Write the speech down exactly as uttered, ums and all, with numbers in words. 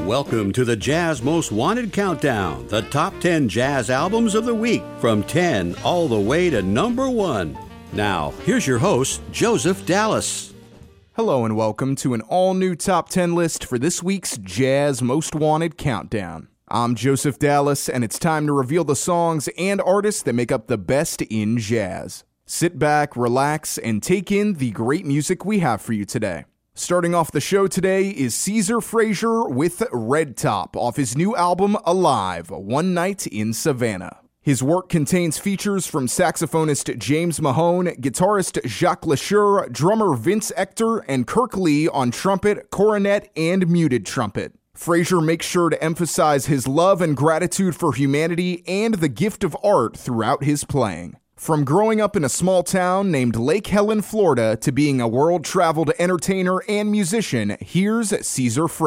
Welcome to the Jazz Most Wanted Countdown, the top ten jazz albums of the week, from ten all the way to number one. Now, here's your host, Joseph Dallas. Hello and welcome to an all-new top ten list for this week's Jazz Most Wanted Countdown. I'm Joseph Dallas, and it's time to reveal the songs and artists that make up the best in jazz. Sit back, relax, and take in the great music we have for you today. Starting off the show today is Caesar Frazier with Red Top off his new album Alive, One Night in Savannah. His work contains features from saxophonist James Mahone, guitarist Jacques Lesure, drummer Vince Ector, and Kirk Lee on trumpet, cornet, and muted trumpet. Frazier makes sure to emphasize his love and gratitude for humanity and the gift of art throughout his playing. From growing up in a small town named Lake Helen, Florida, to being a world-traveled entertainer and musician, here's Caesar Frazier.